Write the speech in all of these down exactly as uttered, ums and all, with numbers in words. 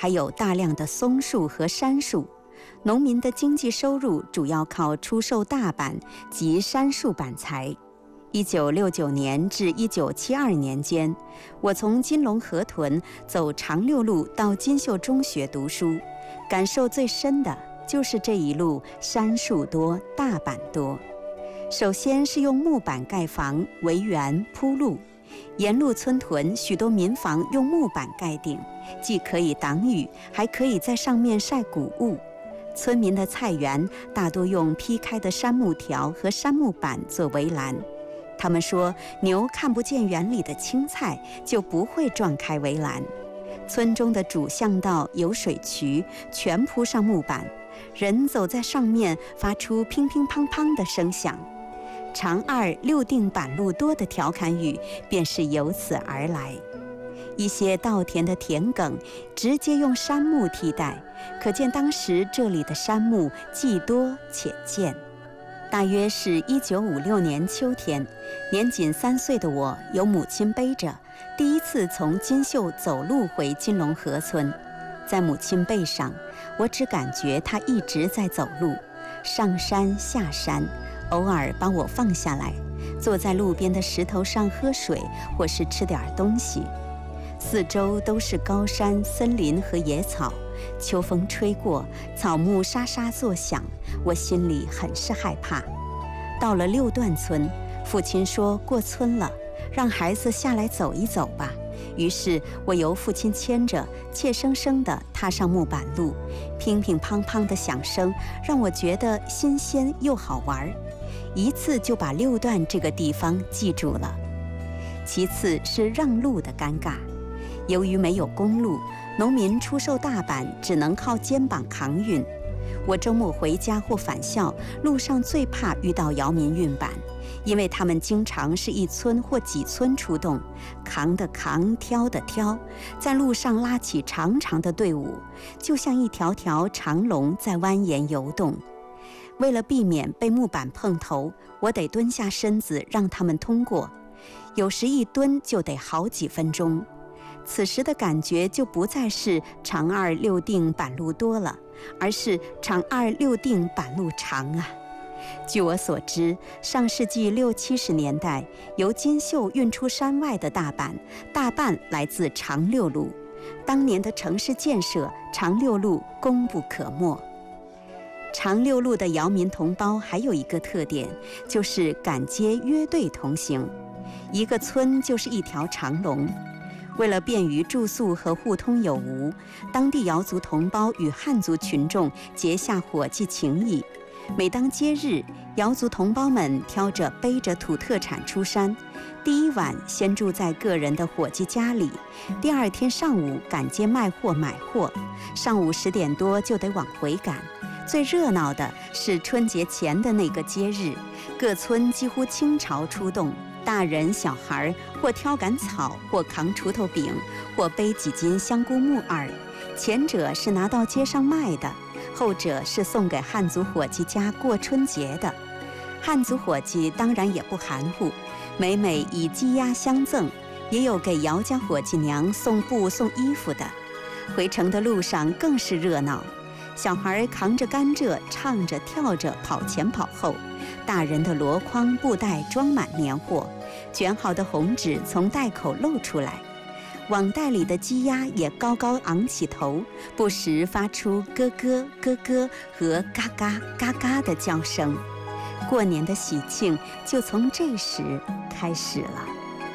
还有大量的松树和杉树。农民的经济收入主要靠出售大板及杉树板材。一九六九年至一九七二年间，我从金龙河屯走长六路到金秀中学读书，感受最深的就是这一路杉树多，大板多。首先是用木板盖房、围园、铺路，沿路村屯许多民房用木板盖顶，既可以挡雨，还可以在上面晒谷物。村民的菜园大多用劈开的杉木条和杉木板做围栏。他们说，牛看不见园里的青菜，就不会撞开围栏。村中的主巷道有水渠，全铺上木板，人走在上面发出乒乒乓乓的声响。长二六定板路多的调侃语便是由此而来。一些稻田的田埂直接用杉木替代，可见当时这里的杉木既多且健。大约是一九五六年秋天，年仅三岁的我由母亲背着，第一次从金秀走路回金龙河村。在母亲背上，我只感觉她一直在走路，上山下山，偶尔把我放下来，坐在路边的石头上喝水，或是吃点东西。四周都是高山、森林和野草，秋风吹过，草木沙沙作响，我心里很是害怕。到了六段村，父亲说过村了，让孩子下来走一走吧。于是我由父亲牵着，怯生生地踏上木板路，乒乒乓乓的响声让我觉得新鲜又好玩，一次就把六段这个地方记住了。其次是让路的尴尬，由于没有公路，农民出售大板只能靠肩膀扛运。我周末回家或返校，路上最怕遇到姚民运板，因为他们经常是一村或几村出动，扛的扛，挑的挑，在路上拉起长长的队伍，就像一条条长龙在蜿蜒游动。为了避免被木板碰头，我得蹲下身子让他们通过，有时一蹲就得好几分钟。此时的感觉就不再是长二六定板路多了，而是长二六定板路长啊。据我所知，上世纪六七十年代由金秀运出山外的大板，大半来自长六路。当年的城市建设，长六路功不可没。长六路的姚民同胞还有一个特点，就是赶街约队同行，一个村就是一条长龙。为了便于住宿和互通有无，当地瑶族同胞与汉族群众结下伙计情谊。每当节日，瑶族同胞们挑着背着土特产出山，第一晚先住在个人的伙计家里，第二天上午赶街卖货买货，上午十点多就得往回赶。最热闹的是春节前的那个节日，各村几乎倾巢出动，大人小孩或挑赶草，或扛锄头饼，或背几斤香菇木耳。前者是拿到街上卖的，后者是送给汉族伙计家过春节的。汉族伙计当然也不含糊，每每以鸡鸭相赠，也有给姚家伙计娘送布送衣服的。回程的路上更是热闹，小孩扛着甘蔗，唱着跳着跑前跑后，大人的箩筐布袋装满年货，卷好的红纸从袋口露出来，网袋里的鸡鸭也高高昂起头，不时发出咯咯咯咯和嘎嘎嘎嘎的叫声。过年的喜庆就从这时开始了。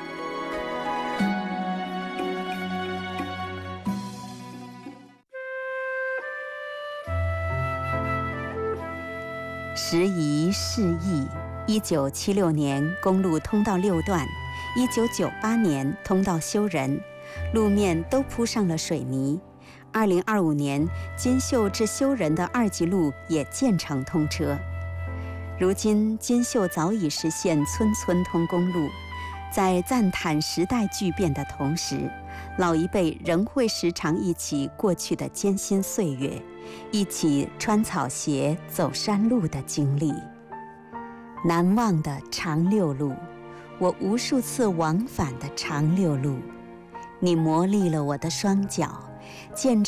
时移世易，一九七六年公路通到六段，一九九八年通到修仁，路面都铺上了水泥。二零二五年，金秀至修仁的二级路也建成通车。如今，金秀早已实现村村通公路。在赞叹时代巨变的同时，老一辈仍会时常忆起过去的艰辛岁月，一起穿草鞋走山路的经历。难忘的长六路，我无数次往返的长六路，你磨砺了我的双脚，见证